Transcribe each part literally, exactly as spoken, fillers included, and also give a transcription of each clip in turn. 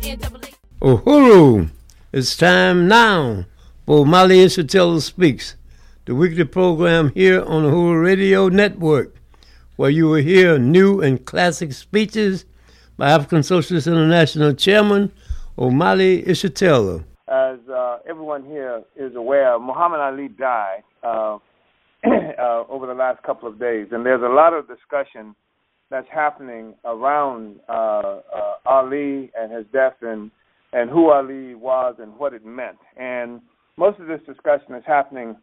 Uhuru, it's time now for Mali Ishatella Speaks, the weekly program here on the Uhuru Radio Network, where you will hear new and classic speeches by African Socialist International Chairman Omali Ishatella. As uh, everyone here is aware, Muhammad Ali died uh, uh, over the last couple of days, and there's a lot of discussion that's happening around uh, uh, Ali and his death and, and who Ali was and what it meant. And most of this discussion is happening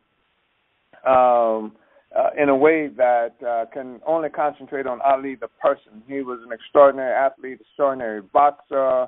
um, uh, in a way that uh, can only concentrate on Ali the person. He was an extraordinary athlete, extraordinary boxer,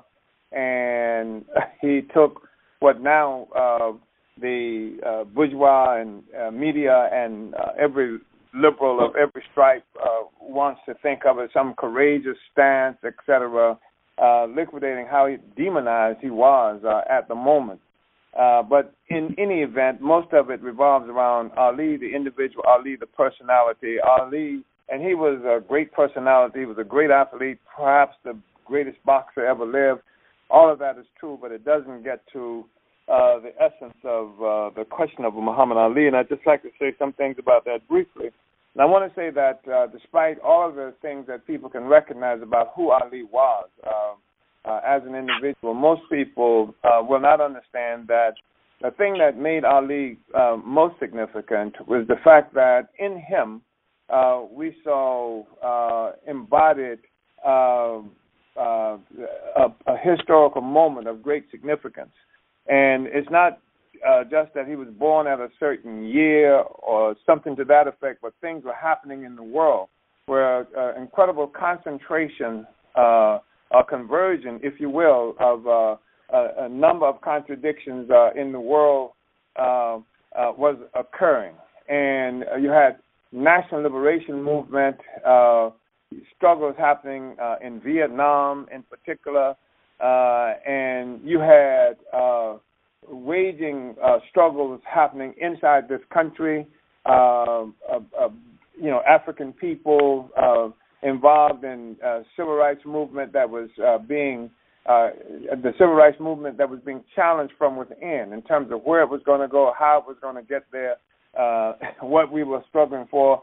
and he took what now uh, the uh, bourgeois and uh, media and uh, every liberal of every stripe uh, wants to think of as some courageous stance, et cetera, uh, liquidating how demonized he was uh, at the moment. Uh, but in any event, most of it revolves around Ali, the individual, Ali, the personality. Ali, and he was a great personality. He was a great athlete, perhaps the greatest boxer ever lived. All of that is true, but it doesn't get to uh, the essence of uh, the question of Muhammad Ali. And I'd just like to say some things about that briefly. And I want to say that uh, despite all of the things that people can recognize about who Ali was uh, uh, as an individual, most people uh, will not understand that the thing that made Ali uh, most significant was the fact that in him uh, we saw uh, embodied uh, uh, a, a historical moment of great significance. And it's not uh, just that he was born at a certain year or something to that effect, but things were happening in the world where uh, incredible concentration, uh, a conversion, if you will, of uh, a, a number of contradictions uh, in the world uh, uh, was occurring. And uh, you had national liberation movement, uh, struggles happening uh, in Vietnam in particular, uh, and you had uh, waging uh, struggles happening inside this country, uh, uh, uh, you know, African people uh, involved in uh, civil rights movement that was uh, being, uh, the civil rights movement that was being challenged from within in terms of where it was going to go, how it was going to get there, uh, what we were struggling for,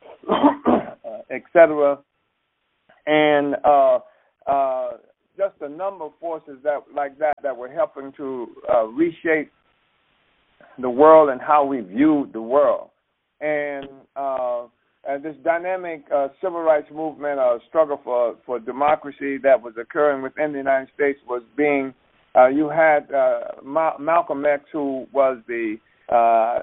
et cetera. And uh, uh, just a number of forces that like that that were helping to uh, reshape the world and how we viewed the world. And, uh, and this dynamic uh, civil rights movement, or uh, struggle for, for democracy that was occurring within the United States was being, uh, you had uh, Ma- Malcolm X, who was the, uh,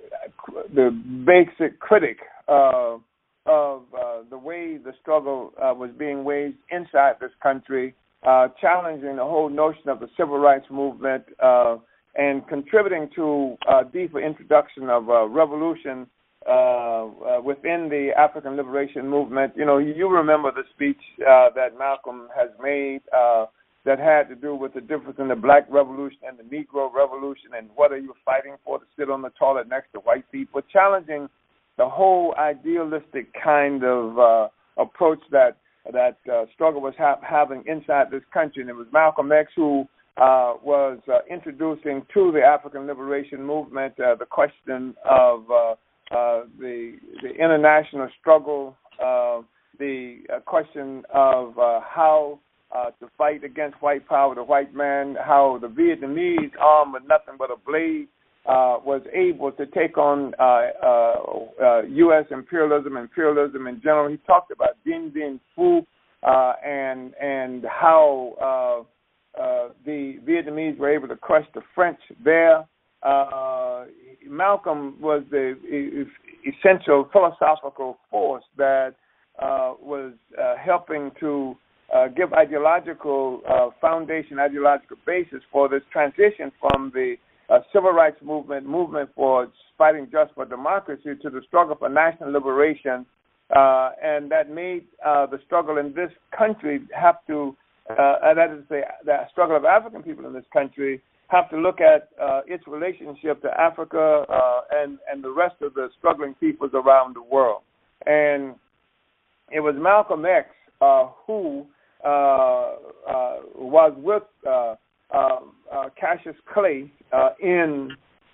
the basic critic uh, of uh, the way the struggle uh, was being waged inside this country, uh, challenging the whole notion of the civil rights movement uh, and contributing to a deeper introduction of uh, revolution uh, uh, within the African liberation movement. You know, you remember the speech uh, that Malcolm has made uh, that had to do with the difference in the black revolution and the Negro revolution and what are you fighting for, to sit on the toilet next to white people, challenging the whole idealistic kind of uh, approach that that uh, struggle was ha- having inside this country. And it was Malcolm X who uh, was uh, introducing to the African liberation movement uh, the question of uh, uh, the, the international struggle, uh, the uh, question of uh, how uh, to fight against white power, the white man, how the Vietnamese, armed with nothing but a blade, Uh, was able to take on uh, uh, uh, U S imperialism, imperialism in general. He talked about Dien Bien Phu uh, and and how uh, uh, the Vietnamese were able to crush the French there. Uh, Malcolm was the essential philosophical force that uh, was uh, helping to uh, give ideological uh, foundation, ideological basis for this transition from the Uh, civil rights movement, movement for fighting just for democracy, to the struggle for national liberation, uh, and that made uh, the struggle in this country have to, uh, and that is to say, the struggle of African people in this country have to look at uh, its relationship to Africa uh, and, and the rest of the struggling peoples around the world. And it was Malcolm X uh, who uh, uh, was with uh, uh, uh, Cassius Clay uh, in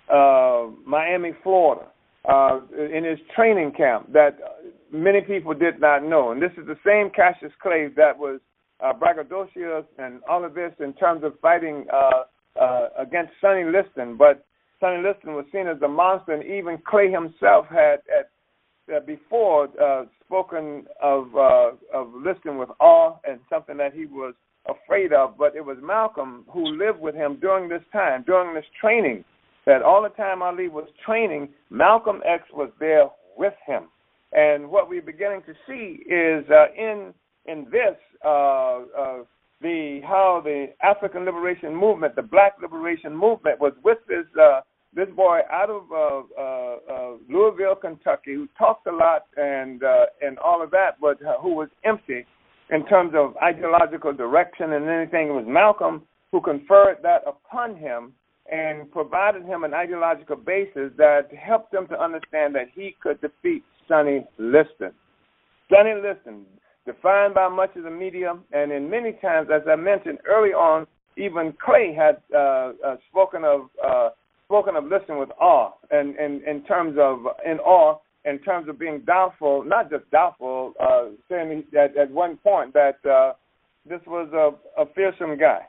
uh, Miami, Florida, uh, in his training camp that many people did not know. And this is the same Cassius Clay that was uh, braggadocious and all of this in terms of fighting uh, uh, against Sonny Liston. But Sonny Liston was seen as a monster, and even Clay himself had at Uh, before uh, spoken of uh, of Liston with awe and something that he was afraid of, but it was Malcolm who lived with him during this time, during this training, that all the time Ali was training, Malcolm X was there with him. And what we're beginning to see is uh, in in this uh, uh, the how the African liberation movement, the Black liberation movement, was with this. Uh, This boy out of uh, uh, uh, Louisville, Kentucky, who talked a lot and uh, and all of that, but uh, who was empty in terms of ideological direction and anything. It was Malcolm who conferred that upon him and provided him an ideological basis that helped him to understand that he could defeat Sonny Liston. Sonny Liston, defined by much of the media, and in many times, as I mentioned early on, even Clay had uh, uh, spoken of. Uh, spoken of Liston with awe, and in, in terms of in awe, in terms of being doubtful, not just doubtful, uh, saying at, at one point that uh, this was a, a fearsome guy.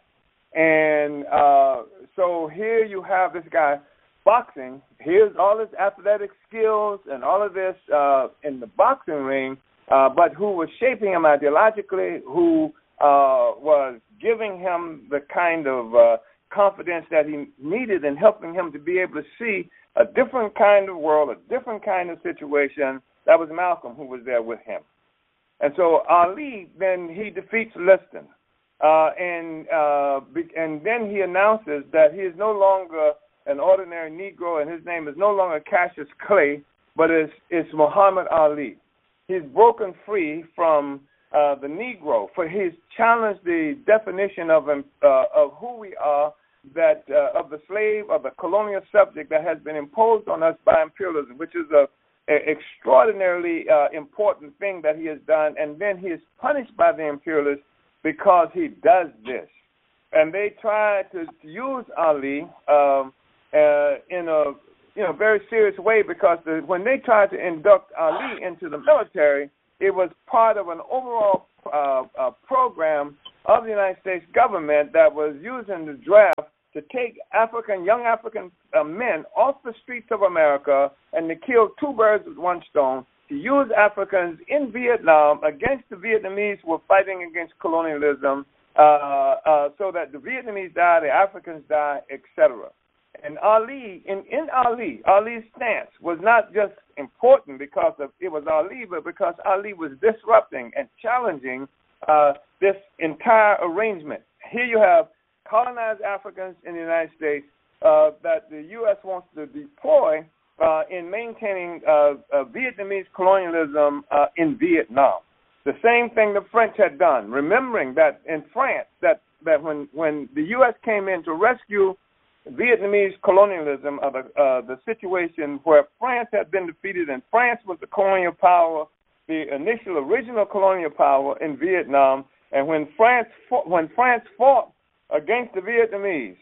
And uh, so here you have this guy boxing. Here's all his athletic skills and all of this uh, in the boxing ring, uh, but who was shaping him ideologically, who uh, was giving him the kind of uh, confidence that he needed and helping him to be able to see a different kind of world, a different kind of situation. That was Malcolm who was there with him. And so Ali, then he defeats Liston. Uh, and uh, and then he announces that he is no longer an ordinary Negro and his name is no longer Cassius Clay, but it's, it's Muhammad Ali. He's broken free from uh, the Negro, for he's challenged the definition of, him, uh, of who we are, that uh, of the slave, of the colonial subject that has been imposed on us by imperialism, which is a, a extraordinarily uh, important thing that he has done, and then he is punished by the imperialists because he does this. And they try to, to use Ali um, uh, in a you know very serious way, because the, when they tried to induct Ali into the military, it was part of an overall uh, uh, program of the United States government that was using the draft to take African, young African uh, men off the streets of America and to kill two birds with one stone, to use Africans in Vietnam against the Vietnamese who were fighting against colonialism, uh, uh, so that the Vietnamese die, the Africans die, et cetera. And Ali, in, in Ali, Ali's stance was not just important because of it was Ali, but because Ali was disrupting and challenging uh, this entire arrangement. Here you have colonized Africans in the United States uh, that the U S wants to deploy uh, in maintaining uh, uh, Vietnamese colonialism uh, in Vietnam. The same thing the French had done, remembering that in France, that, that when, when the U S came in to rescue Vietnamese colonialism of the, uh, the situation where France had been defeated, and France was the colonial power, the initial original colonial power in Vietnam, and when France fought, when France fought against the Vietnamese,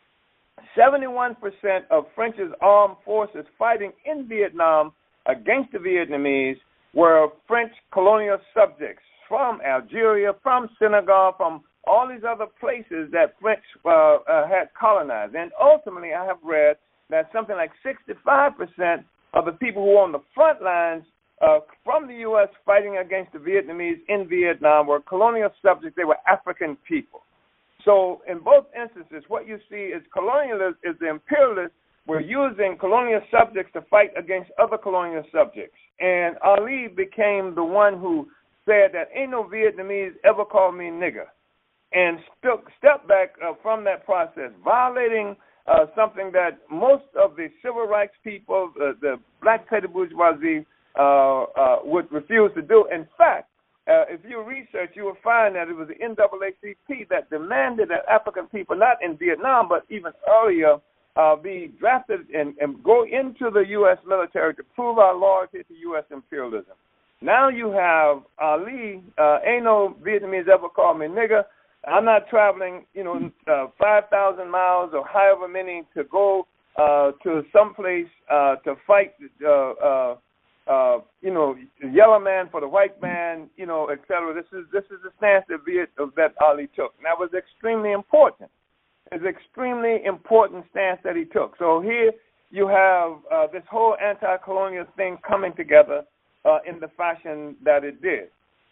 seventy-one percent of French's armed forces fighting in Vietnam against the Vietnamese were French colonial subjects from Algeria, from Senegal, from all these other places that French uh, uh, had colonized. And ultimately, I have read that something like sixty-five percent of the people who were on the front lines uh, from the U S fighting against the Vietnamese in Vietnam were colonial subjects. They were African people. So in both instances, what you see is colonialists, is the imperialists were using colonial subjects to fight against other colonial subjects. And Ali became the one who said that ain't no Vietnamese ever called me nigger, and st- stepped back uh, from that process, violating uh, something that most of the civil rights people, uh, the black petty bourgeoisie, uh, uh, would refuse to do. In fact, Uh, if you research, you will find that it was the N double A C P that demanded that African people, not in Vietnam, but even earlier, uh, be drafted and, and go into the U S military to prove our loyalty to U S imperialism. Now you have Ali. Uh, ain't no Vietnamese ever called me nigger. I'm not traveling, you know, uh, five thousand miles or however many to go uh, to someplace uh, to fight, uh, uh, uh, you know, the yellow man for the white man, you know, et cetera. This is this is the stance that Viet, that Ali took. And that was extremely important. It's an extremely important stance that he took. So here you have uh, this whole anti-colonial thing coming together uh, in the fashion that it did.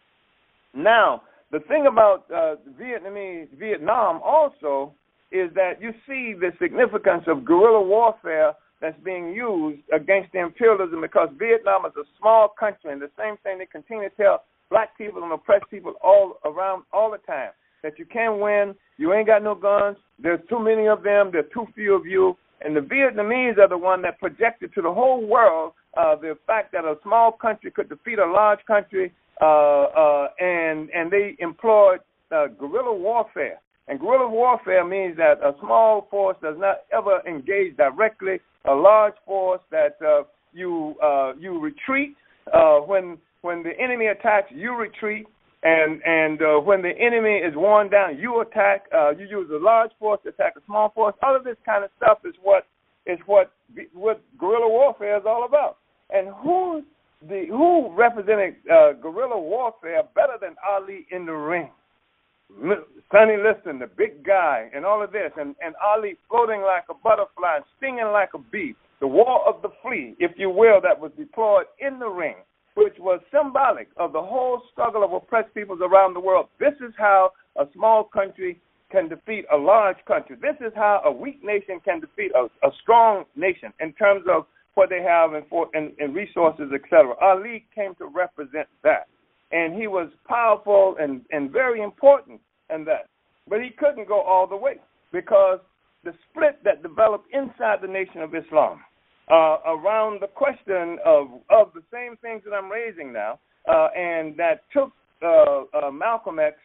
Now, the thing about uh, Vietnamese Vietnam also is that you see the significance of guerrilla warfare that's being used against the imperialism, because Vietnam is a small country, and the same thing they continue to tell black people and oppressed people all around all the time, that you can't win, you ain't got no guns, there's too many of them, there's too few of you, and the Vietnamese are the one that projected to the whole world uh, the fact that a small country could defeat a large country, uh, uh, and and they employed uh, guerrilla warfare. And guerrilla warfare means that a small force does not ever engage directly. A large force that uh, you uh, you retreat uh, when when the enemy attacks, you retreat, and and uh, when the enemy is worn down, you attack. Uh, you use a large force to attack a small force. All of this kind of stuff is what is what what guerrilla warfare is all about. And who the who represented uh, guerrilla warfare better than Ali in the ring? Sonny Liston, the big guy, and all of this, and, and Ali floating like a butterfly, stinging like a bee, the war of the flea, if you will, that was deployed in the ring, which was symbolic of the whole struggle of oppressed peoples around the world. This is how a small country can defeat a large country. This is how a weak nation can defeat a, a strong nation in terms of what they have in, for, in, in resources, et cetera. Ali came to represent that. And he was powerful and, and very important in that. But he couldn't go all the way because the split that developed inside the Nation of Islam uh, around the question of, of the same things that I'm raising now, uh, and that took uh, uh, Malcolm X,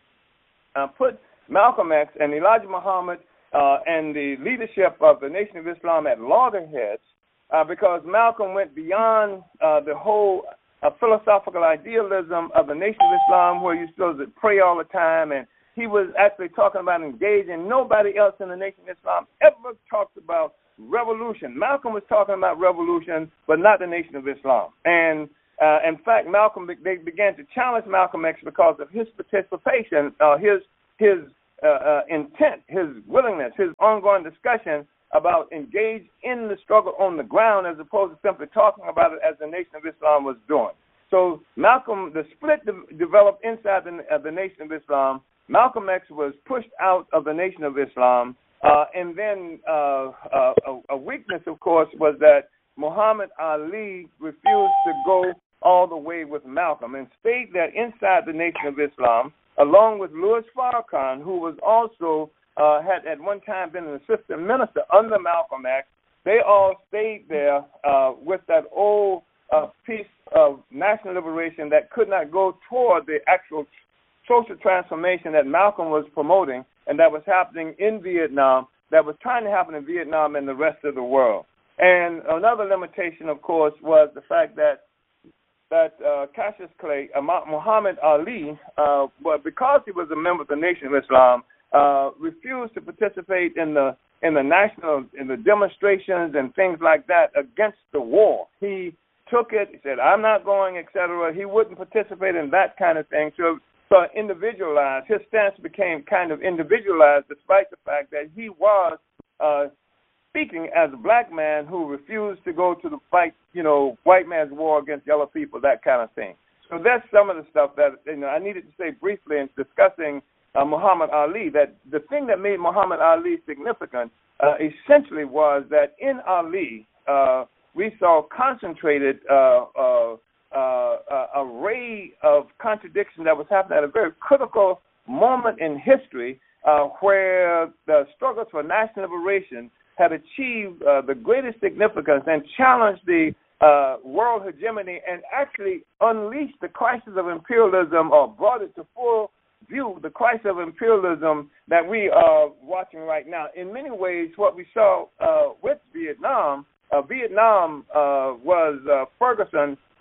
uh, put Malcolm X and Elijah Muhammad uh, and the leadership of the Nation of Islam at loggerheads uh, because Malcolm went beyond uh, the whole a philosophical idealism of the Nation of Islam where you're supposed to pray all the time, and he was actually talking about engaging. Nobody else in the Nation of Islam ever talked about revolution. Malcolm was talking about revolution, but not the Nation of Islam. And uh, in fact, Malcolm, they began to challenge Malcolm X because of his participation, uh, his his uh, uh, intent, his willingness, his ongoing discussion about engage in the struggle on the ground as opposed to simply talking about it as the Nation of Islam was doing. So Malcolm, the split de- developed inside the, uh, the Nation of Islam. Malcolm X was pushed out of the Nation of Islam. Uh, and then uh, uh, a, a weakness, of course, was that Muhammad Ali refused to go all the way with Malcolm and stayed there inside the Nation of Islam, along with Louis Farrakhan, who was also Uh, had at one time been an assistant minister under Malcolm X. They all stayed there uh, with that old uh, piece of national liberation that could not go toward the actual social transformation that Malcolm was promoting and that was happening in Vietnam, that was trying to happen in Vietnam and the rest of the world. And another limitation, of course, was the fact that that uh, Cassius Clay, uh, Muhammad Ali, uh, well, because he was a member of the Nation of Islam, Uh, refused to participate in the in the national in the demonstrations and things like that against the war. He took it. He said, "I'm not going," et cetera. He wouldn't participate in that kind of thing. So, so individualized. His stance became kind of individualized, despite the fact that he was uh, speaking as a black man who refused to go to the fight, you know, white man's war against yellow people, that kind of thing. So that's some of the stuff that you know I needed to say briefly in discussing Uh, Muhammad Ali, that the thing that made Muhammad Ali significant uh, essentially was that in Ali uh, we saw concentrated uh, uh, uh, uh, array of contradiction that was happening at a very critical moment in history uh, where the struggles for national liberation had achieved uh, the greatest significance and challenged the uh, world hegemony and actually unleashed the crisis of imperialism or brought it to full view the crisis of imperialism that we are watching right now. In many ways, what we saw uh, with Vietnam, uh, Vietnam uh, was uh, Ferguson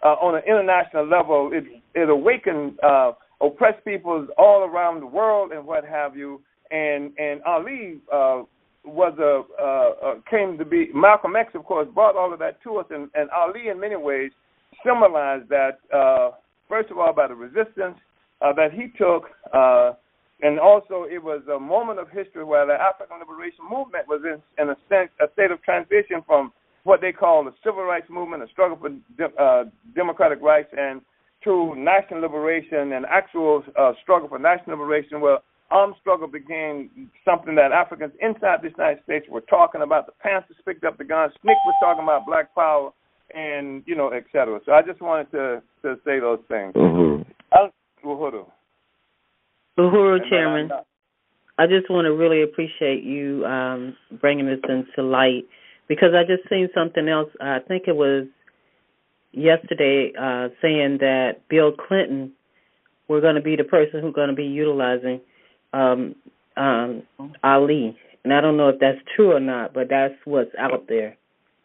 uh, on an international level. It, it awakened uh, oppressed peoples all around the world and what have you. And and Ali uh, was a uh, uh, came to be Malcolm X, of course, brought all of that to us, and, and Ali in many ways symbolized that. Uh, first of all, by the resistance uh, that he took, uh, and also it was a moment of history where the African liberation movement was in, in a, sense, a state of transition from what they call the civil rights movement, a struggle for de- uh, democratic rights, and to national liberation and actual uh, struggle for national liberation, where armed struggle became something that Africans inside the United States were talking about. The Panthers picked up the guns. Snick was talking about black power, and, you know, et cetera. So I just wanted to, to say those things. Mm-hmm. Uhuru. Uhuru, Chairman. I just want to really appreciate you um, bringing this into light, because I just seen something else. I think it was yesterday uh, saying that Bill Clinton were going to be the person who's going to be utilizing um, um, Ali. And I don't know if that's true or not, but that's what's out there.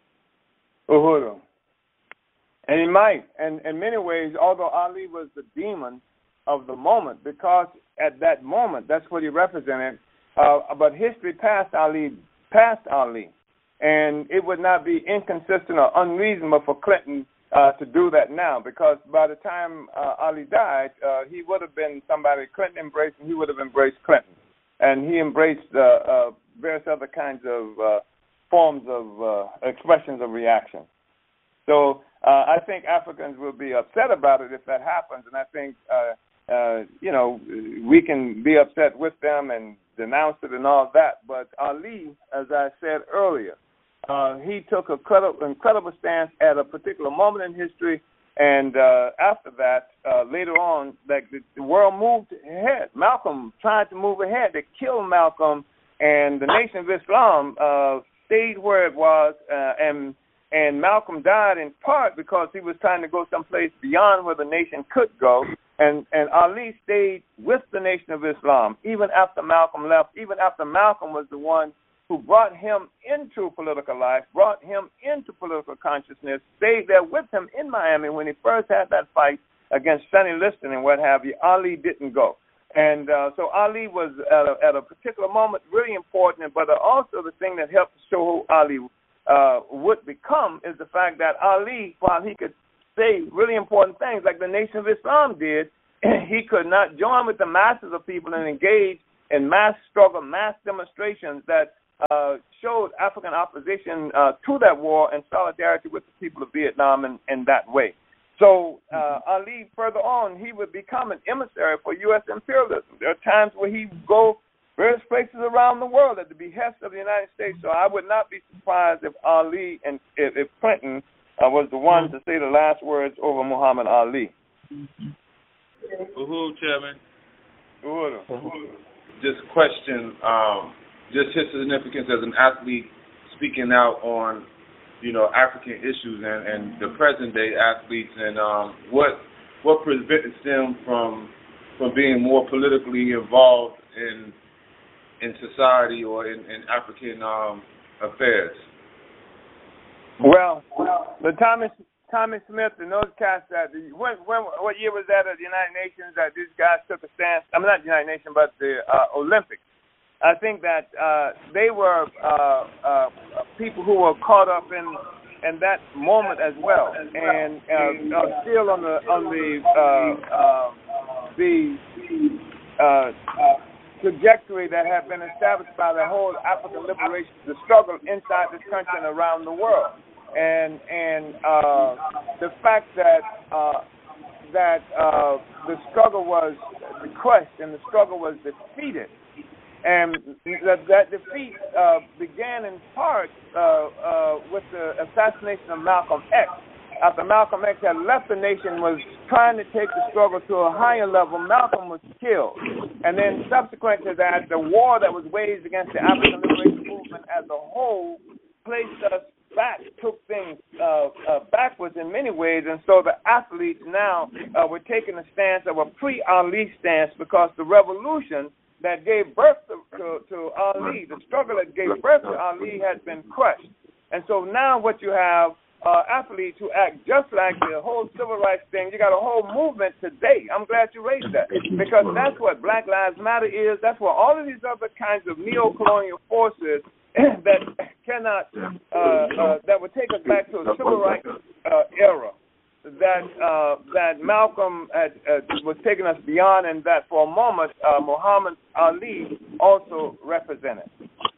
Uhuru. And he might. And in many ways, although Ali was the demon of the moment, because at that moment, that's what he represented, uh, but history passed Ali, passed Ali. And it would not be inconsistent or unreasonable for Clinton uh, to do that now, because by the time uh, Ali died, uh, he would have been somebody Clinton embraced, and he would have embraced Clinton. And he embraced uh, uh, various other kinds of uh, forms of uh, expressions of reaction. So uh, I think Africans will be upset about it if that happens, and I think, uh, uh, you know, we can be upset with them and denounce it and all that, but Ali, as I said earlier, uh, he took a credible, incredible stance at a particular moment in history, and uh, after that, uh, later on, that the, the world moved ahead. Malcolm tried to move ahead. They killed Malcolm, and the Nation of Islam uh, stayed where it was, uh, and And Malcolm died in part because he was trying to go someplace beyond where the nation could go. And, and Ali stayed with the Nation of Islam, even after Malcolm left, even after Malcolm was the one who brought him into political life, brought him into political consciousness, stayed there with him in Miami when he first had that fight against Sonny Liston and what have you. Ali didn't go. And uh, so Ali was, at a, at a particular moment, really important, but also the thing that helped show who Ali Uh, would become is the fact that Ali, while he could say really important things like the Nation of Islam did, he could not join with the masses of people and engage in mass struggle, mass demonstrations that uh, showed African opposition uh, to that war and solidarity with the people of Vietnam in, in that way. So uh, Ali, further on, he would become an emissary for U S imperialism. There are times where he would go various places around the world at the behest of the United States. So I would not be surprised if Ali and if, if Clinton uh, was the one to say the last words over Muhammad Ali. Uhuru, Chairman. Uhuru. Just question, um, just his significance as an athlete speaking out on, you know, African issues and, and the present day athletes, and um, what what prevents them from from being more politically involved in in society or in, in African um, affairs? Well, the Thomas Thomas Smith and those cats that when, when what year was that at the United Nations that these guys took a stance? I'm mean, not the United Nations, but the uh, Olympics. I think that uh, they were uh, uh, people who were caught up in in that moment as well, and uh, uh, still on the on the uh, uh, the. Uh, trajectory that had been established by the whole African liberation, the struggle inside this country and around the world, and and uh, the fact that uh, that uh, the struggle was crushed and the struggle was defeated, and that, that defeat uh, began in part uh, uh, with the assassination of Malcolm X. After Malcolm X had left the nation, was trying to take the struggle to a higher level, Malcolm was killed. And then subsequent to that, the war that was waged against the African liberation movement as a whole placed us back, took things uh, uh, backwards in many ways. And so the athletes now uh, were taking a stance of a pre-Ali stance, because the revolution that gave birth to, to, to Ali, the struggle that gave birth to Ali, had been crushed. And so now what you have uh, athletes who act just like the whole civil rights thing. You got a whole movement today. I'm glad you raised that because that's what Black Lives Matter is. That's what all of these other kinds of neo-colonial forces that cannot, uh, uh, that would take us back to a civil rights uh, era. That uh, that Malcolm had, uh, was taking us beyond, and that for a moment uh, Muhammad Ali also represented.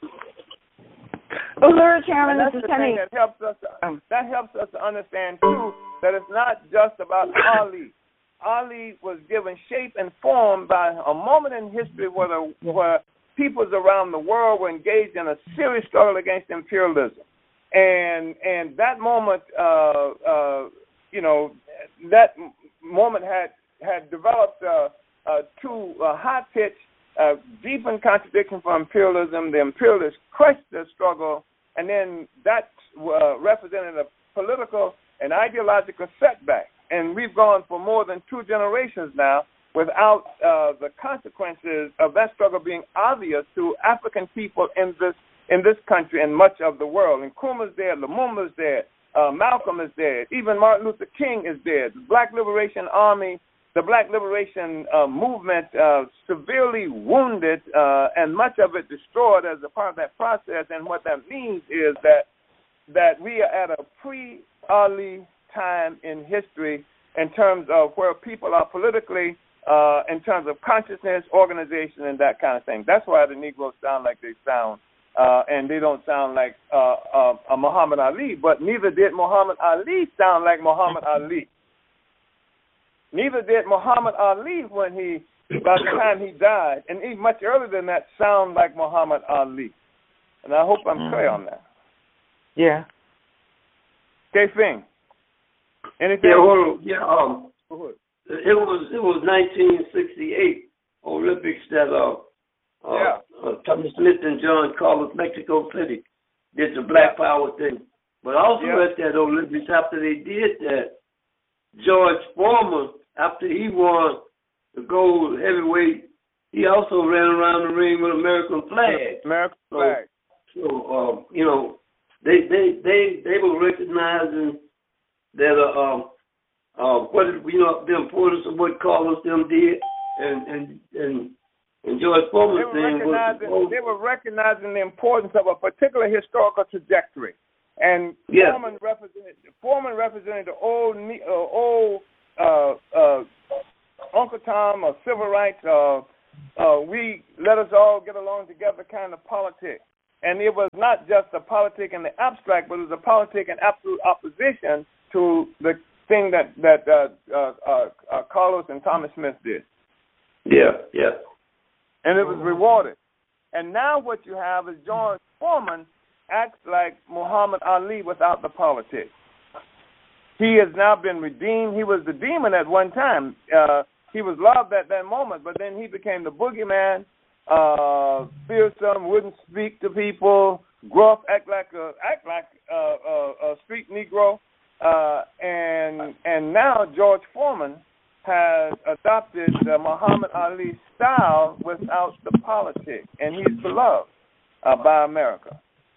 Uhuru Chairman, and that's this the is thing Penny. that helps us. To, that helps us to understand too that it's not just about Ali. Ali was given shape and form by a moment in history where the, where peoples around the world were engaged in a serious struggle against imperialism, and and that moment. Uh, uh, You know, that moment had had developed uh, uh, to a high pitch, uh, deep in contradiction for imperialism. The imperialists crushed the struggle, and then that uh, represented a political and ideological setback. And we've gone for more than two generations now without uh, the consequences of that struggle being obvious to African people in this in this country and much of the world. And Nkrumah's dead, Lumumba's dead. Uh, Malcolm is dead. Even Martin Luther King is dead. The Black Liberation Army, the Black Liberation uh, Movement, uh, severely wounded uh, and much of it destroyed as a part of that process. And what that means is that that we are at a pre-Ali time in history in terms of where people are politically, uh, in terms of consciousness, organization, and that kind of thing. That's why the Negroes sound like they sound. Uh, and they don't sound like uh, uh, uh, Muhammad Ali, but neither did Muhammad Ali sound like Muhammad Ali. Neither did Muhammad Ali when he, by the time he died, and even much earlier than that, sound like Muhammad Ali. And I hope I'm clear on that. Yeah. K-Fing, anything? Yeah, well, yeah. Um, it was it was nineteen sixty-eight Olympics that uh. Uh, yeah. uh, Thomas Smith and John Carlos, Mexico City, did the Black Power thing. But also yeah. at that Olympics, after they did that, George Foreman, after he won the gold heavyweight, he also ran around the ring with American flag. American so, flag. So, um, you know, they they they they were recognizing that uh, um, uh, what you know the importance of what Carlos them did, and and and. And George Foreman's they were, thing was supposed... they were recognizing the importance of a particular historical trajectory, and yeah. Foreman represented Foreman represented the old uh, old uh, uh, Uncle Tom of civil rights. Uh, uh, we let us all get along together kind of politics, and it was not just a politic in the abstract, but it was a politic in absolute opposition to the thing that that uh, uh, uh, uh, Carlos and Thomas Smith did. Yeah, yeah. And it was rewarded. And now what you have is George Foreman acts like Muhammad Ali without the politics. He has now been redeemed. He was the demon at one time. Uh, he was loved at that moment, but then he became the boogeyman, uh, fearsome, wouldn't speak to people, gruff, act like a act like a, a, a street Negro. Uh, and and now George Foreman has adopted the Muhammad Ali style without the politics, and he's beloved uh, by America.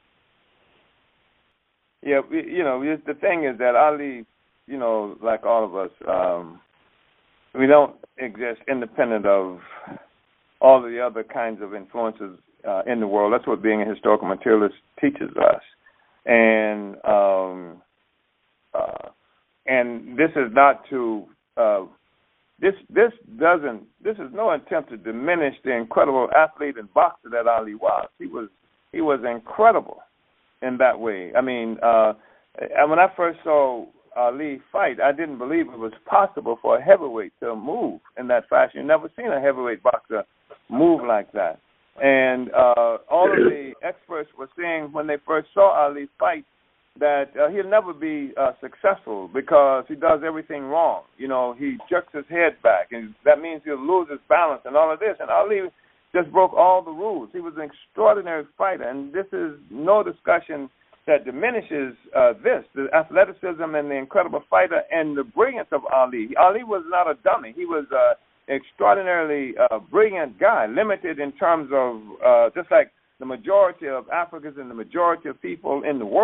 Yeah, we, you know, the thing is that Ali, you know, like all of us, um, we don't exist independent of all of the other kinds of influences uh, in the world. That's what being a historical materialist teaches us. And um, uh, and this is not to uh, This this doesn't this is no attempt to diminish the incredible athlete and boxer that Ali was. He was he was incredible in that way. I mean, uh, when I first saw Ali fight, I didn't believe it was possible for a heavyweight to move in that fashion. You've never seen a heavyweight boxer move like that. And uh, all of the experts were saying when they first saw Ali fight that uh, he'll never be uh, successful because he does everything wrong. You know, he jerks his head back, and that means he'll lose his balance and all of this. And Ali just broke all the rules. He was an extraordinary fighter, and this is no discussion that diminishes uh, this, the athleticism and the incredible fighter and the brilliance of Ali. Ali was not a dummy. He was an extraordinarily uh, brilliant guy, limited in terms of uh, just like the majority of Africans and the majority of people in the world.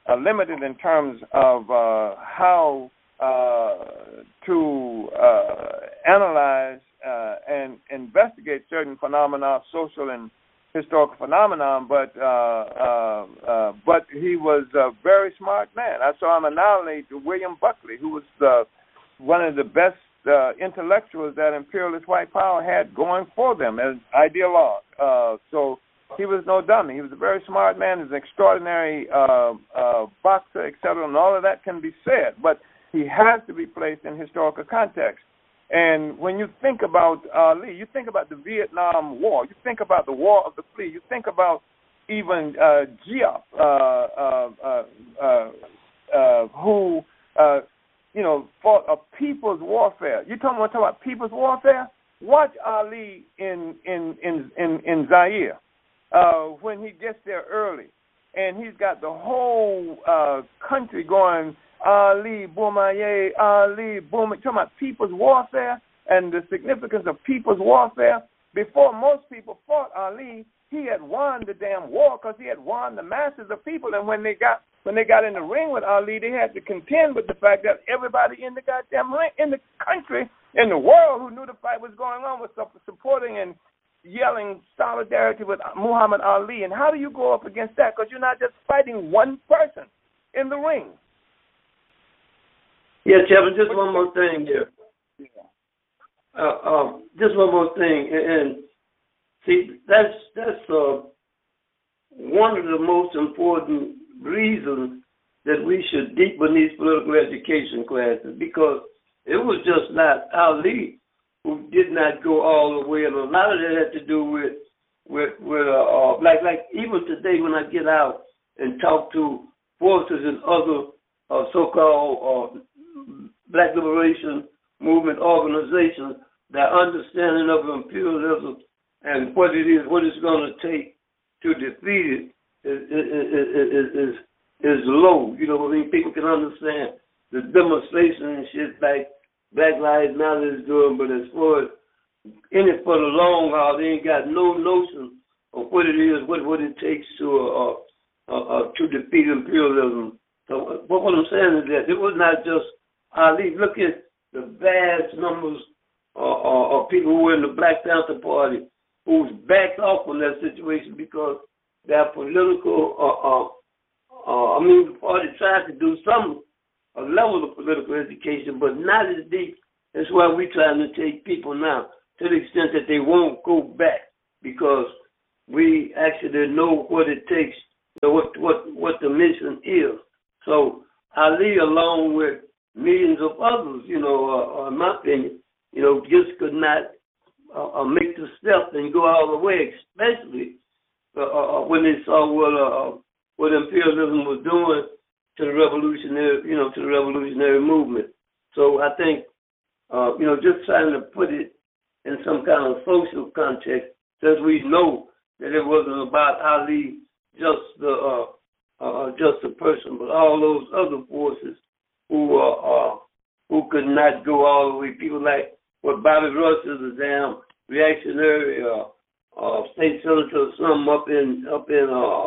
uh, limited in terms of uh, how uh, to uh, analyze uh, and investigate certain phenomena, social and historical phenomenon, but uh, uh, uh, but he was a very smart man. I saw him annihilate William Buckley, who was uh, one of the best uh, intellectuals that imperialist white power had going for them as ideologue. Uh, so he was no dummy. He was a very smart man. He was an extraordinary uh, uh, boxer, et cetera, and all of that can be said, but he has to be placed in historical context. And when you think about Ali, you think about the Vietnam War, you think about the War of the Flea, you think about even uh, Giap, uh, uh, uh, uh, uh, who, uh, you know, fought a people's warfare. You talking about, talking about people's warfare? Watch Ali in in in in, in Zaire uh, when he gets there early, and he's got the whole uh, country going, Ali, Boumaye, Ali, Boum, talking about people's warfare and the significance of people's warfare. Before most people fought Ali, he had won the damn war because he had won the masses of people. And when they got when they got in the ring with Ali, they had to contend with the fact that everybody in the goddamn ring, in the country, in the world who knew the fight was going on was supporting and yelling solidarity with Muhammad Ali. And how do you go up against that? Because you're not just fighting one person in the ring. Yeah, Chairman, just one more thing here. Uh, um, just one more thing, and, and see, that's that's uh, one of the most important reasons that we should deepen these political education classes, because it was just not Ali who did not go all the way, and a lot of that had to do with with with uh, uh, like like even today when I get out and talk to forces and other uh, so-called uh, Black Liberation Movement organizations, their understanding of imperialism and what it is, what it's going to take to defeat it is is, is is low. You know what I mean? People can understand the demonstration and shit like Black Lives Matter is doing, but as far as in it for the long haul, they ain't got no notion of what it is, what what it takes to uh, uh, uh, to defeat imperialism. So what, what I'm saying is that it was not just Ali. Look at the vast numbers uh, uh, of people who were in the Black Panther Party who's backed off from that situation because their political, uh, uh, uh, I mean, the party tried to do some a level of political education, but not as deep as where we're trying to take people now, to the extent that they won't go back because we actually know what it takes, you know, what what what the mission is. So Ali, along with millions of others, you know, uh, in my opinion, you know, just could not uh, uh, make the step and go all the way, especially uh, uh, when they saw what uh, what imperialism was doing to the revolutionary, you know, to the revolutionary movement. So I think, uh, you know, just trying to put it in some kind of social context, since we know that it wasn't about Ali, just the uh, uh, just a person, but all those other forces who uh, uh, who could not go all the way. People like what Bobby Rush is, a damn reactionary uh, uh, state senator, some up in up in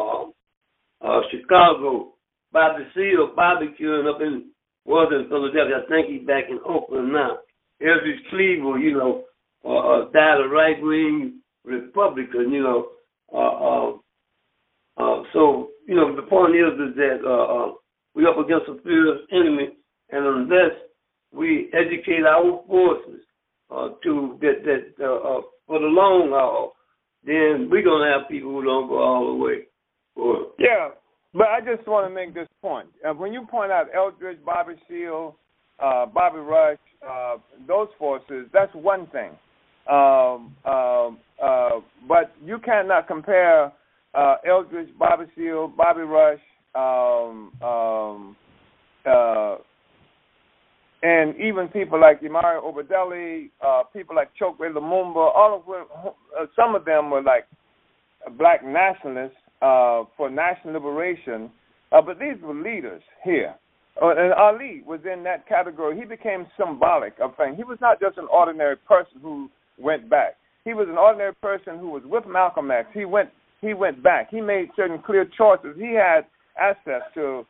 uh, uh, Chicago. Bobby Seale barbecuing up in Northern Philadelphia. I think he's back in Oakland now. Elvis Cleveland, you know, uh, uh, died a right wing Republican, you know. Uh, uh, uh, so you know, the point is, is that uh, uh, we're up against a fierce enemy, and unless we educate our forces uh, to that, that uh, uh, for the long haul, then we're gonna have people who don't go all the way. Or, yeah, but I just want to make this point. Uh, when you point out Eldridge, Bobby Seale, uh, Bobby Rush, uh, those forces, that's one thing. Um, uh, uh, but you cannot compare uh, Eldridge, Bobby Seale, Bobby Rush, um, um, uh, and even people like Imari Obadeli, uh, people like Chokwe Lumumba, all of them, uh, some of them were like black nationalists uh, for national liberation, uh, but these were leaders here. Uh, and Ali was in that category. He became symbolic of things. He was not just an ordinary person who went back. He was an ordinary person who was with Malcolm X. He went he went back. He made certain clear choices. He had access to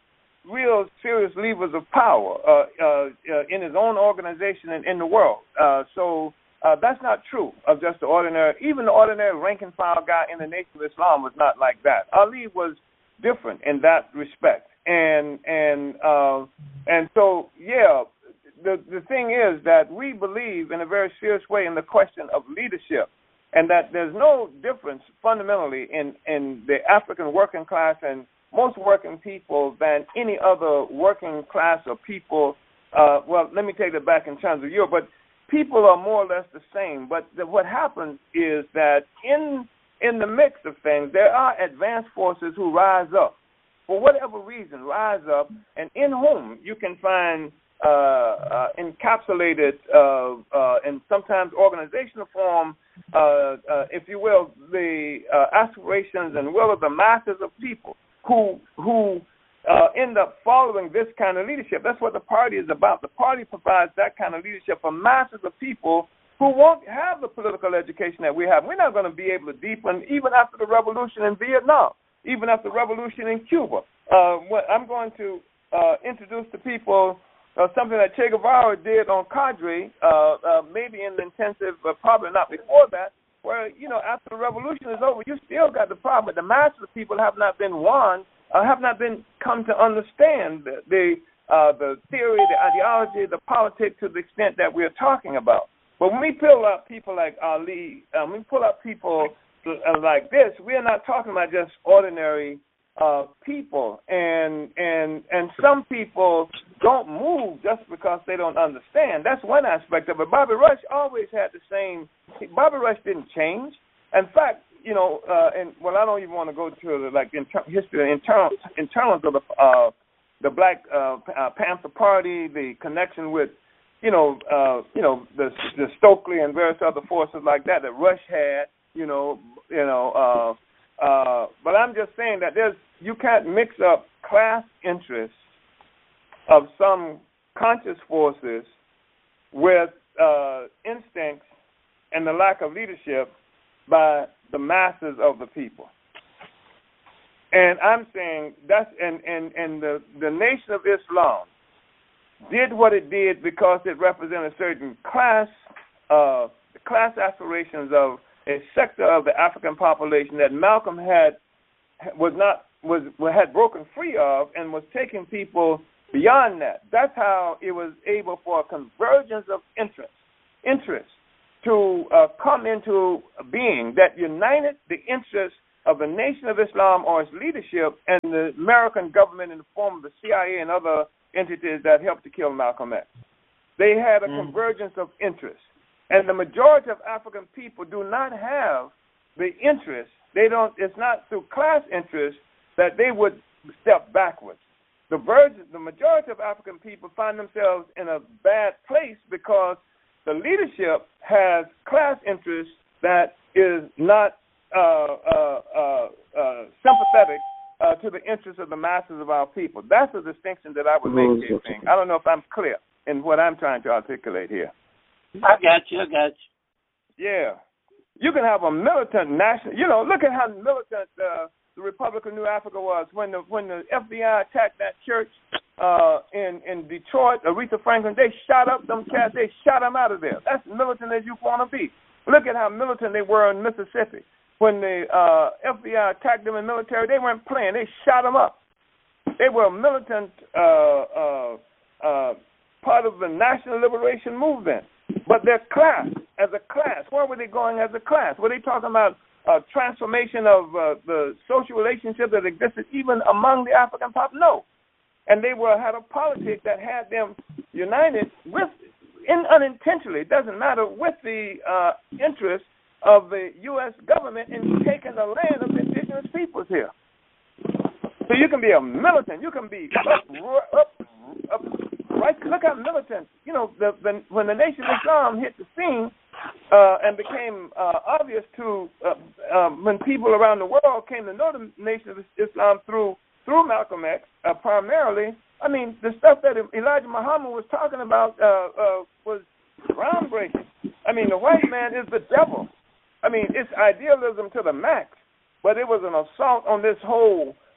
real serious levers of power uh, uh, uh, in his own organization and in the world. Uh, so uh, that's not true of just the ordinary, even the ordinary rank and file guy in the Nation of Islam was not like that. Ali was different in that respect. And and uh, and so, yeah, the, the thing is that we believe in a very serious way in the question of leadership, and that there's no difference fundamentally in, in the African working class and most working people than any other working class of people. Uh, well, let me take that back in terms of Europe, but people are more or less the same. But the, what happens is that in in the mix of things, there are advanced forces who rise up, for whatever reason, rise up, and in whom you can find uh, uh, encapsulated uh, uh, in sometimes organizational form, uh, uh, if you will, the uh, aspirations and will of the masses of people who who uh, end up following this kind of leadership. That's what the party is about. The party provides that kind of leadership for masses of people who won't have the political education that we have. We're not going to be able to deepen even after the revolution in Vietnam, even after the revolution in Cuba. Uh, what I'm going to uh, introduce to people uh, something that Che Guevara did on Cadre, uh, uh, maybe in the intensive, uh, probably not before that, where, you know, after the revolution is over, you still got the problem. But the masses of people have not been won, uh, have not been come to understand the the, uh, the theory, the ideology, the politics to the extent that we're talking about. But when we pull up people like Ali, um, we pull up people uh, like this, we're not talking about just ordinary uh, people. And and and some people don't move just because they don't understand. That's one aspect of it. Bobby Rush always had the same. Bobby Rush didn't change. In fact, you know, uh, and well, I don't even want to go to the like inter- history in terms in terms of the uh, the Black uh, uh, Panther Party, the connection with. You know, uh, you know the, the Stokely and various other forces like that that Rush had. You know, you know. Uh, uh, but I'm just saying that there's you can't mix up class interests of some conscious forces with uh, instincts and the lack of leadership by the masses of the people. And I'm saying that's and and and the the Nation of Islam did what it did because it represented a certain class, uh, class aspirations of a sector of the African population that Malcolm had was not was had broken free of and was taking people beyond that. That's how it was able for a convergence of interest, interest to uh, come into being that united the interests of the Nation of Islam or its leadership and the American government in the form of the C I A and other entities that helped to kill Malcolm X. They had a mm. convergence of interest. And the majority of African people do not have the interest. They don't, it's not through class interest that they would step backwards. The, virgin, the majority of African people find themselves in a bad place because the leadership has class interest that is not uh, uh, uh, uh, sympathetic Uh, to the interests of the masses of our people. That's a distinction that I would make here. I don't know if I'm clear in what I'm trying to articulate here. I got you, I got you. Yeah. You can have a militant national, you know, look at how militant uh, the Republic of New Africa was when the when the F B I attacked that church uh, in, in Detroit, Aretha Franklin, they shot up them cats, they shot them out of there. That's militant as you want to be. Look at how militant they were in Mississippi. When the uh, F B I attacked them in the military, they weren't playing. They shot them up. They were a militant uh, uh, uh, part of the National Liberation Movement. But their class, as a class, where were they going as a class? Were they talking about uh, transformation of uh, the social relationship that existed even among the African population? No. And they were had a politics that had them united with, in, unintentionally, it doesn't matter, with the uh, interests of the U S government in taking the land of indigenous peoples here. So you can be a militant. You can be up, up, up right. Look how militant. You know, the, the, when the Nation of Islam hit the scene uh, and became uh, obvious to uh, um, when people around the world came to know the Nation of Islam through through Malcolm X, uh, primarily. I mean, the stuff that Elijah Muhammad was talking about uh, uh, was groundbreaking. I mean, the white man is the devil. I mean, it's idealism to the max, but it was an assault on this whole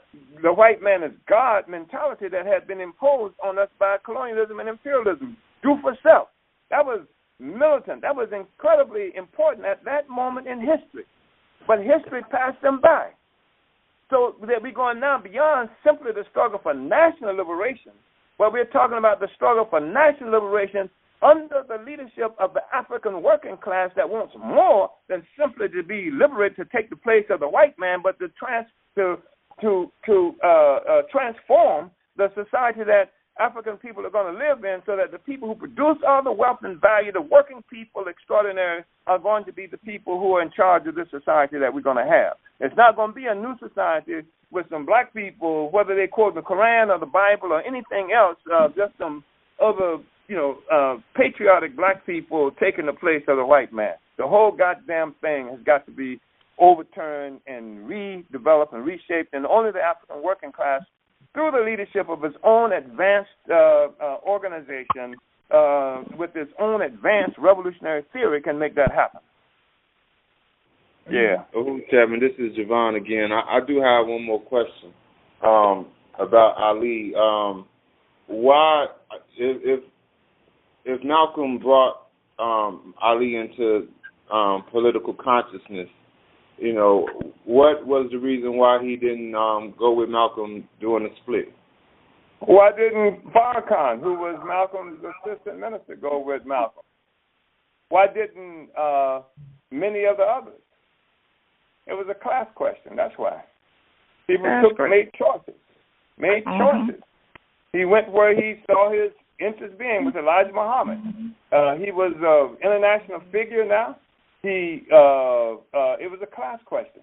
the white man is God mentality that had been imposed on us by colonialism and imperialism. Do for self. That was militant. That was incredibly important at that moment in history. But history passed them by. So that we're going now beyond simply the struggle for national liberation, but we're talking about the struggle for national liberation under the leadership of the African working class that wants more than simply to be liberated to take the place of the white man, but to trans to to to uh, uh, transform the society that African people are going to live in, so that the people who produce all the wealth and value, the working people extraordinary, are going to be the people who are in charge of this society that we're going to have. It's not going to be a new society with some black people, whether they quote the Quran or the Bible or anything else, uh, just some other, you know, uh, patriotic black people taking the place of the white man. The whole goddamn thing has got to be overturned and redeveloped and reshaped, and only the African working class, through the leadership of its own advanced uh, uh, organization, uh, with its own advanced revolutionary theory, can make that happen. Yeah. Oh, Chairman, this is Javon again. I, I do have one more question um, about Ali. Um, why, if, if if Malcolm brought um, Ali into um, political consciousness, you know, what was the reason why he didn't um, go with Malcolm during the split? Why didn't Farrakhan, who was Malcolm's assistant minister, go with Malcolm? Why didn't uh, many of the others? It was a class question. That's why. People That's took, great. made choices. Made Mm-hmm. choices. He went where he saw his interest being with Elijah Muhammad. Uh, he was an international figure now. He, uh, uh, it was a class question.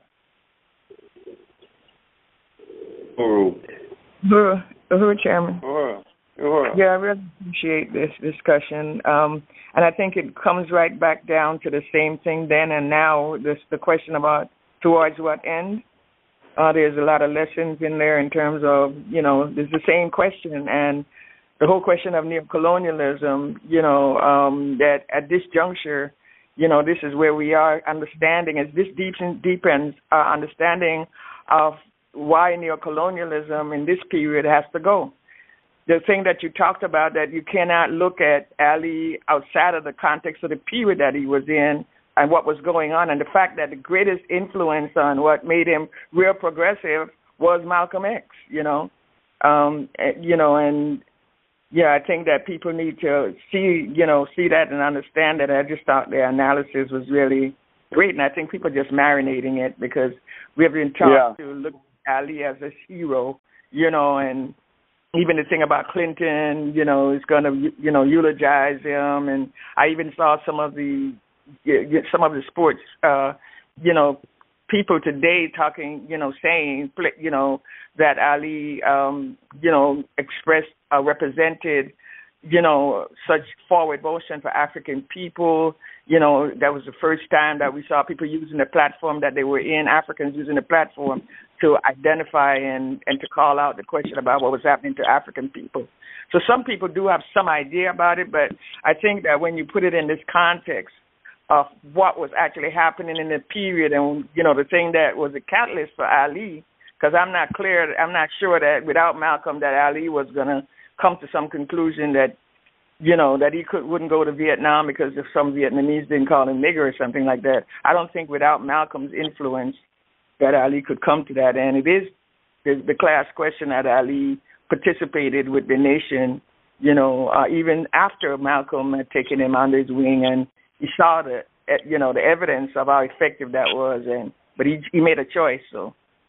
Uhuru. Uhuru, Uhuru, Chairman. Uhuru. Uhuru. Yeah, I really appreciate this discussion. Um, and I think it comes right back down to the same thing then and now, this, the question about towards what end. Uh, there's a lot of lessons in there in terms of, you know, it's the same question. And the whole question of neocolonialism, you know, um, that at this juncture, you know, this is where we are understanding, as this deepens, deepens our understanding of why neocolonialism in this period has to go. The thing that you talked about, that you cannot look at Ali outside of the context of the period that he was in and what was going on, and the fact that the greatest influence on what made him real progressive was Malcolm X, you know. Um, you know, and yeah, I think that people need to see, you know, see that and understand that. I just thought the analysis was really great, and I think people are just marinating it because we have been taught yeah. to look at Ali as a hero, you know, and even the thing about Clinton, you know, is going to, you know, eulogize him, and I even saw some of the some of the sports, uh, you know, people today talking, you know, saying, you know, that Ali, um, you know, expressed, uh, represented, you know, such forward motion for African people. You know, that was the first time that we saw people using the platform that they were in, Africans using the platform to identify and, and to call out the question about what was happening to African people. So some people do have some idea about it, but I think that when you put it in this context of what was actually happening in the period and, you know, the thing that was a catalyst for Ali, because I'm not clear, I'm not sure that without Malcolm that Ali was going to come to some conclusion that, you know, that he could wouldn't go to Vietnam because if some Vietnamese didn't call him nigger or something like that. I don't think without Malcolm's influence that Ali could come to that. And it is the, the class question that Ali participated with the nation, you know, uh, even after Malcolm had taken him under his wing, and he saw the, you know, the evidence of how effective that was, and but he he made a choice, so,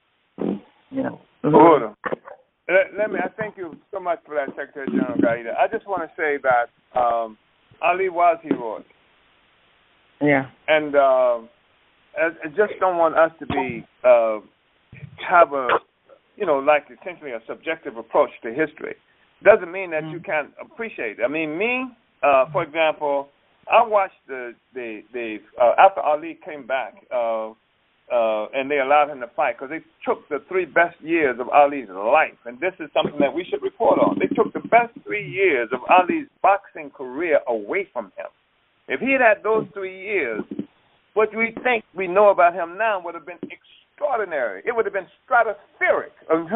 you know. Mm-hmm. Let, let me, I thank you so much for that, Secretary General Gaida. I just want to say that um, Ali was heroic. Yeah. And uh, I, I just don't want us to be, uh, have a, you know, like essentially a subjective approach to history. Doesn't mean that mm-hmm. you can't appreciate it. I mean, me, uh, for example, I watched the, the, the uh, after Ali came back, uh, Uh, and they allowed him to fight because they took the three best years of Ali's life, and this is something that we should report on. They took the best three years of Ali's boxing career away from him. If he had had those three years, what we think we know about him now would have been extraordinary. It would have been stratospheric in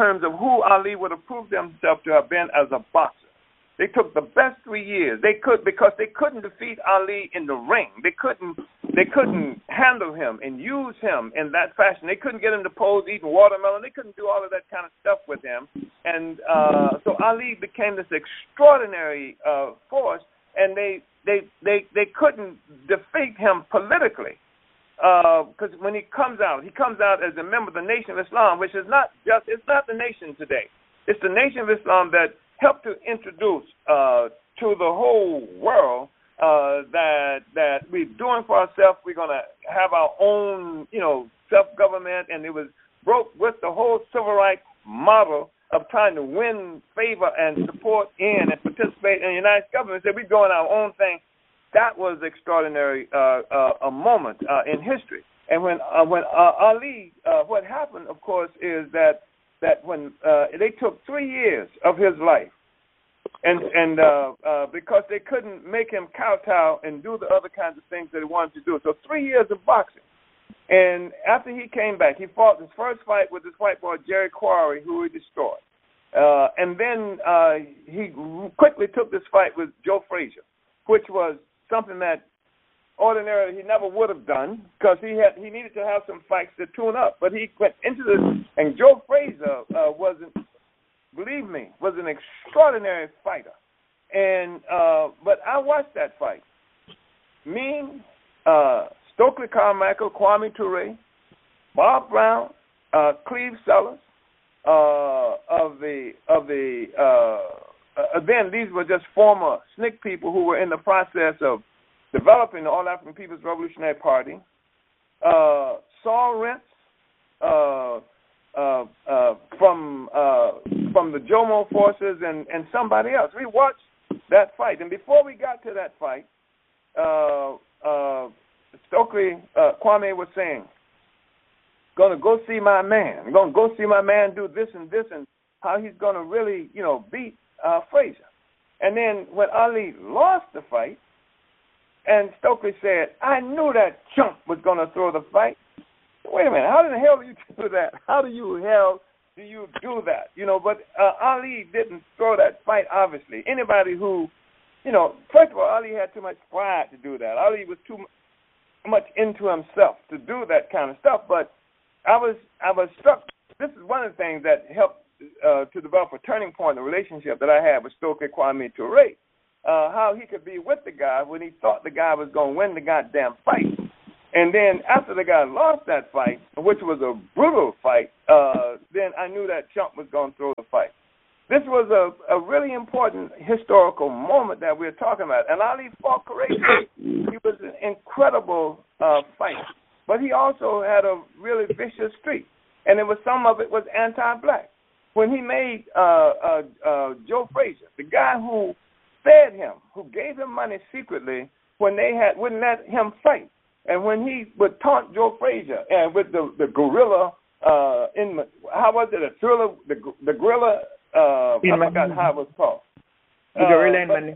terms of who Ali would have proved himself to have been as a boxer. They took the best three years. They could because they couldn't defeat Ali in the ring. They couldn't they couldn't handle him and use him in that fashion. They couldn't get him to pose eating watermelon. They couldn't do all of that kind of stuff with him. And uh, so Ali became this extraordinary uh, force, and they they they they couldn't defeat him politically. Because uh, when he comes out, he comes out as a member of the Nation of Islam, which is not just, it's not the nation today. It's the Nation of Islam that helped to introduce uh, to the whole world uh, that that we're doing for ourselves. We're going to have our own, you know, self-government, and it was broke with the whole civil rights model of trying to win favor and support in and participate in the United States government. So we're doing our own thing. That was extraordinary, uh, uh, a moment uh, in history. And when uh, when uh, Ali, uh, what happened, of course, is that that when uh, they took three years of his life, and and uh, uh, because they couldn't make him kowtow and do the other kinds of things that he wanted to do, so three years of boxing. And after he came back, he fought his first fight with this white boy Jerry Quarry, who he destroyed. Uh, and then uh, he quickly took this fight with Joe Frazier, which was something that ordinarily he never would have done because he had he needed to have some fights to tune up. But he went into this, and Joe Frazier uh, wasn't, believe me, was an extraordinary fighter. And uh, but I watched that fight. Me, uh, Stokely Carmichael, Kwame Ture, Bob Brown, uh, Cleve Sellers, uh, of the of the. Uh, Uh, then these were just former S N C C people who were in the process of developing the All-African People's Revolutionary Party. Uh, Saul Rentz uh, uh, uh, from uh, from the Jomo forces and, and somebody else. We watched that fight. And before we got to that fight, uh, uh, Stokely uh, Kwame was saying, going to go see my man. I'm going to go see my man do this and this and how he's going to really, you know, beat Uh, Frazier. And then when Ali lost the fight, and Stokely said, I knew that chump was going to throw the fight. Wait a minute, how in the hell do you do that? How do you hell do you do that? You know, but uh, Ali didn't throw that fight, obviously. Anybody who, you know, first of all, Ali had too much pride to do that. Ali was too much into himself to do that kind of stuff. But I was I was struck. This is one of the things that helped Uh, to develop a turning point in the relationship that I had with Stokely Kwame Ture, uh, how he could be with the guy when he thought the guy was going to win the goddamn fight. And then after the guy lost that fight, which was a brutal fight, uh, then I knew that chump was going to throw the fight. This was a, a really important historical moment that we're talking about. And Ali fought courageously. He was an incredible uh, fighter. But he also had a really vicious streak. And it was some of it was anti-black. When he made uh, uh, uh, Joe Frazier, the guy who fed him, who gave him money secretly when they had wouldn't let him fight, and when he would taunt Joe Frazier and with the the gorilla uh, in how was it a thriller the the gorilla uh, I forgot how it was called. The gorilla uh, in but, Manila.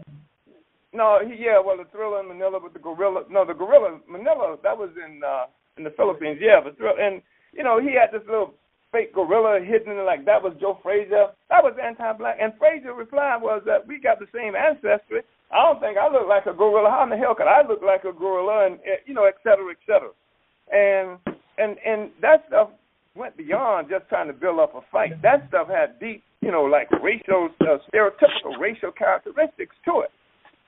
No, he, yeah, well the thriller in Manila with the gorilla. No, the gorilla in Manila that was in uh, in the Philippines. Yeah, the thriller, and you know he had this little fake gorilla hidden in it like that was Joe Frazier. That was anti-black. And Frazier's reply was that we got the same ancestry. I don't think I look like a gorilla. How in the hell could I look like a gorilla? And, you know, et cetera, et cetera. And, and, and that stuff went beyond just trying to build up a fight. That stuff had deep, you know, like racial, uh, stereotypical racial characteristics to it.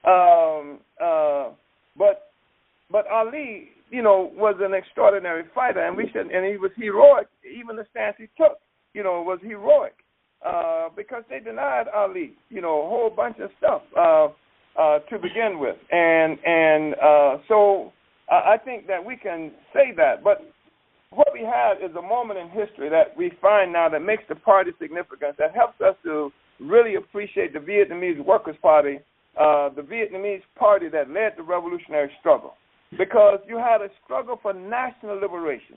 Um, uh, but, but Ali, you know, was an extraordinary fighter, and we should, and he was heroic. Even the stance he took, you know, was heroic uh, because they denied Ali, you know, a whole bunch of stuff uh, uh, to begin with, and and uh, so uh, I think that we can say that. But what we have is a moment in history that we find now that makes the party significant, that helps us to really appreciate the Vietnamese Workers' Party, uh, the Vietnamese party that led the revolutionary struggle. Because you had a struggle for national liberation.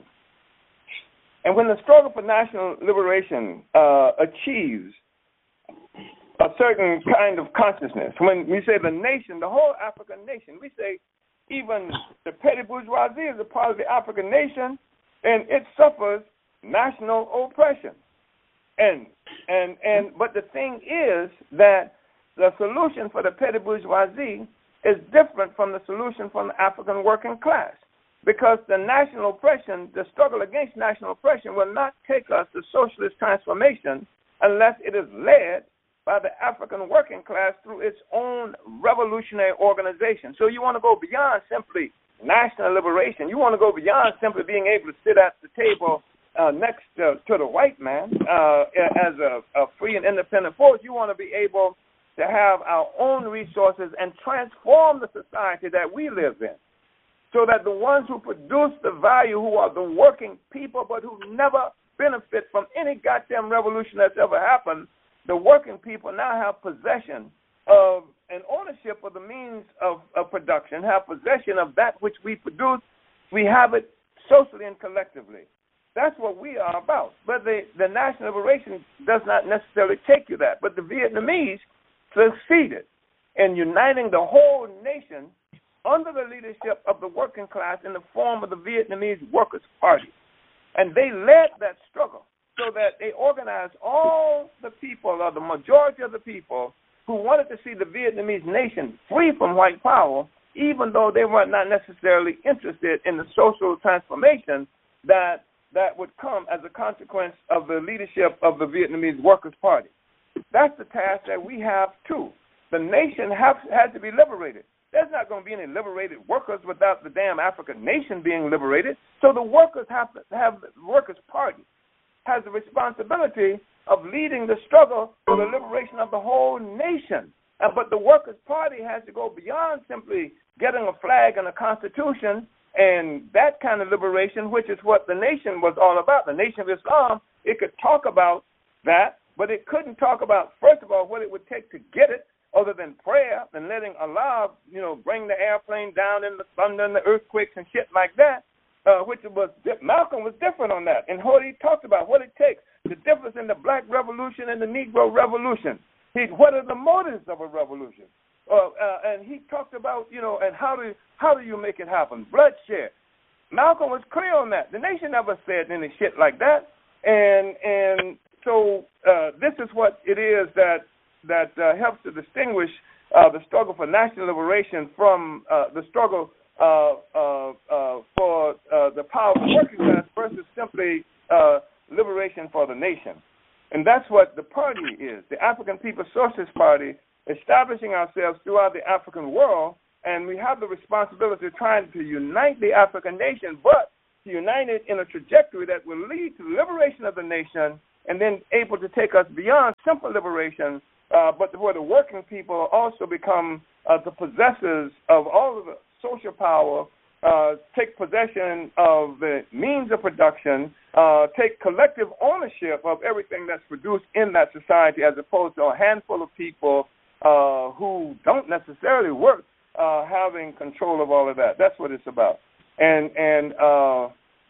And when the struggle for national liberation uh, achieves a certain kind of consciousness, when we say the nation, the whole African nation, we say even the petty bourgeoisie is a part of the African nation, and it suffers national oppression. And and and but the thing is that the solution for the petty bourgeoisie is different from the solution from the African working class, because the national oppression, the struggle against national oppression, will not take us to socialist transformation unless it is led by the African working class through its own revolutionary organization. So you want to go beyond simply national liberation. You want to go beyond simply being able to sit at the table uh, next to, to the white man uh, as a, a free and independent force. You want to be able to have our own resources and transform the society that we live in, so that the ones who produce the value, who are the working people, but who never benefit from any goddamn revolution that's ever happened, the working people now have possession of and ownership of the means of, of production, have possession of that which we produce. We have it socially and collectively. That's what we are about. But the, the national liberation does not necessarily take you that. But the Vietnamese succeeded in uniting the whole nation under the leadership of the working class in the form of the Vietnamese Workers' Party. And they led that struggle so that they organized all the people, or the majority of the people, who wanted to see the Vietnamese nation free from white power, even though they were not necessarily interested in the social transformation that that would come as a consequence of the leadership of the Vietnamese Workers' Party. That's the task that we have, too. The nation has, has to be liberated. There's not going to be any liberated workers without the damn African nation being liberated. So the workers have to have the Workers' Party has the responsibility of leading the struggle for the liberation of the whole nation. Uh, but the Workers' Party has to go beyond simply getting a flag and a constitution and that kind of liberation, which is what the nation was all about. The Nation of Islam, it could talk about that, but it couldn't talk about, first of all, what it would take to get it, other than prayer and letting Allah, you know, bring the airplane down in the thunder and the earthquakes and shit like that, uh, which was, Malcolm was different on that. And what he talked about, what it takes, the difference in the black revolution and the Negro revolution. He, what are the motives of a revolution? Uh, uh, and he talked about, you know, and how do how do you make it happen? Bloodshed. Malcolm was clear on that. The nation never said any shit like that. And and so uh, this is what it is that that uh, helps to distinguish uh, the struggle for national liberation from uh, the struggle uh, uh, uh, for uh, the power of the working class versus simply uh, liberation for the nation. And that's what the party is, the African People's Socialist Party, establishing ourselves throughout the African world, and we have the responsibility of trying to unite the African nation, but to unite it in a trajectory that will lead to the liberation of the nation and then able to take us beyond simple liberation, uh, but where the working people also become uh, the possessors of all of the social power, uh, take possession of the means of production, uh, take collective ownership of everything that's produced in that society, as opposed to a handful of people uh, who don't necessarily work uh, having control of all of that. That's what it's about. And and uh,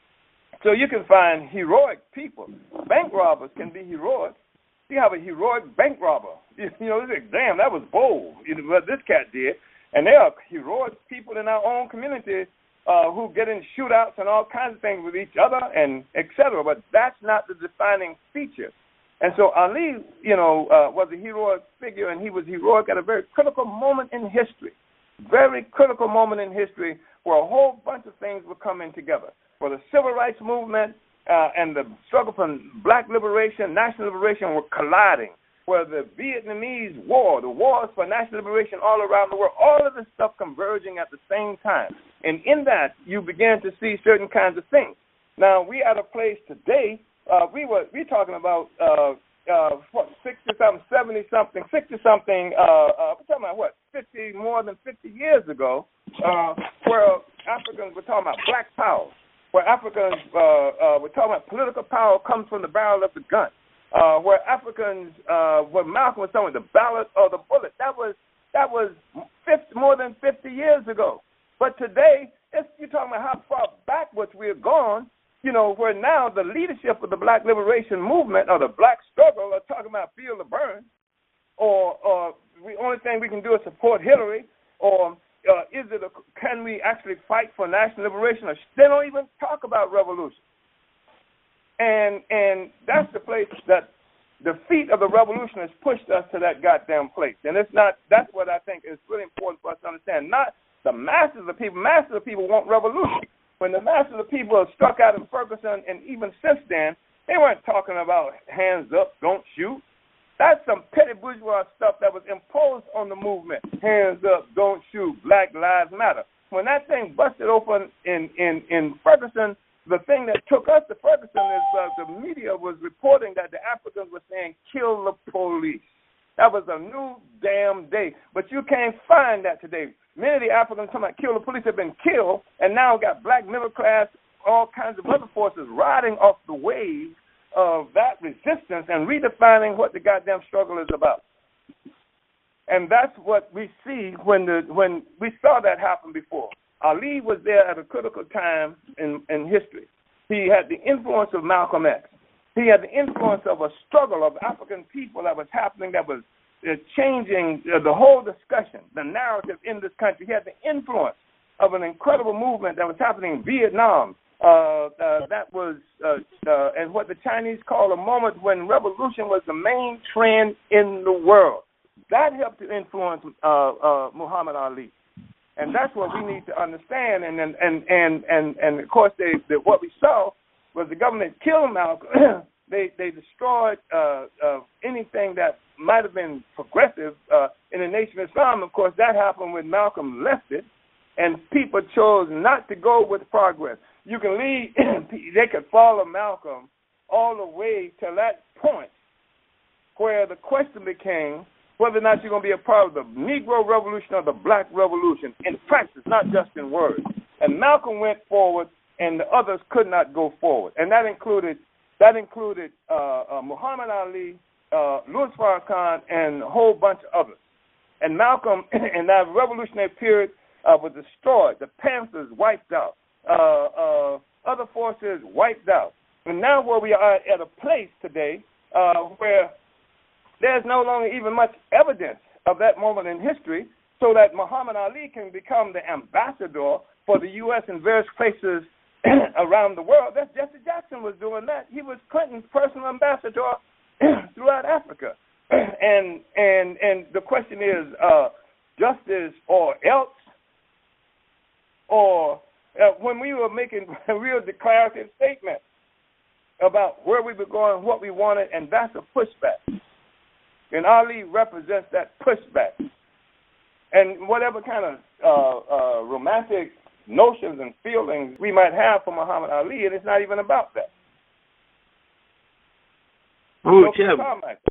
so you can find heroic people. Bank robbers can be heroic. You have a heroic bank robber. You, you know, it's like, damn, that was bold, you know, what this cat did. And there are heroic people in our own community uh, who get in shootouts and all kinds of things with each other and et cetera. But that's not the defining feature. And so Ali, you know, uh, was a heroic figure, and he was heroic at a very critical moment in history, very critical moment in history where a whole bunch of things were coming together. For the civil rights movement uh, and the struggle for black liberation, national liberation were colliding, where the Vietnamese war, the wars for national liberation all around the world, all of this stuff converging at the same time. And in that, you began to see certain kinds of things. Now, we at a place today, uh, we were we talking about, uh, uh, what, sixty-something, seventy-something, sixty-something, uh, uh, we're talking about, what, fifty, more than fifty years ago, uh, where Africans were talking about black power, where Africans uh, uh, were talking about political power comes from the barrel of the gun. Uh, where Africans, uh, where Malcolm was talking about the ballot or the bullet, that was that was fifty, more than fifty years ago. But today, it's, you're talking about how far backwards we're gone, you know, where now the leadership of the black liberation movement or the black struggle are talking about feel the burn, or, or the only thing we can do is support Hillary, or uh, is it a, can we actually fight for national liberation? Or they don't even talk about revolution. And and that's the place that defeat of the revolution has pushed us to that goddamn place. And it's not, that's what I think is really important for us to understand. Not the masses of people. Masses of people want revolution. When the masses of people are struck out in Ferguson, and even since then, they weren't talking about hands up, don't shoot. That's some petty bourgeois stuff that was imposed on the movement. Hands up, don't shoot, Black Lives Matter. When that thing busted open in, in, in Ferguson, the thing that took us to Ferguson is uh, the media was reporting that the Africans were saying, kill the police. That was a new damn day. But you can't find that today. Many of the Africans talking about kill the police have been killed, and now got black middle class, all kinds of other forces riding off the wave of that resistance and redefining what the goddamn struggle is about. And that's what we see when the when we saw that happen before. Ali was there at a critical time in, in history. He had the influence of Malcolm X. He had the influence of a struggle of African people that was happening that was uh, changing uh, the whole discussion, the narrative in this country. He had the influence of an incredible movement that was happening in Vietnam. Uh, uh, that was, uh, uh, and what the Chinese call a moment when revolution was the main trend in the world. That helped to influence uh, uh, Muhammad Ali. And that's what we need to understand. And and and and, and, and of course, they, they, what we saw was the government killed Malcolm. they they destroyed uh, uh, anything that might have been progressive uh, in the Nation of Islam. Of course, that happened when Malcolm left it, and people chose not to go with progress. You can lead, they could follow Malcolm all the way to that point where the question became whether or not you're going to be a part of the Negro Revolution or the Black Revolution in practice, not just in words. And Malcolm went forward, and the others could not go forward, and that included that included uh, uh, Muhammad Ali, uh, Louis Farrakhan, and a whole bunch of others. And Malcolm, in that revolutionary period, uh, was destroyed. The Panthers wiped out. Uh, uh, other forces wiped out. And now where we are at a place today uh, where there's no longer even much evidence of that moment in history, so that Muhammad Ali can become the ambassador for the U S in various places around the world. That's Jesse Jackson was doing that. He was Clinton's personal ambassador throughout Africa. and and and the question is uh, justice or else, or uh, when we were making a real declarative statement about where we were going, what we wanted, and that's a pushback. And Ali represents that pushback. And whatever kind of uh, uh, romantic notions and feelings we might have for Muhammad Ali, and it's not even about that. Oh, Chairman.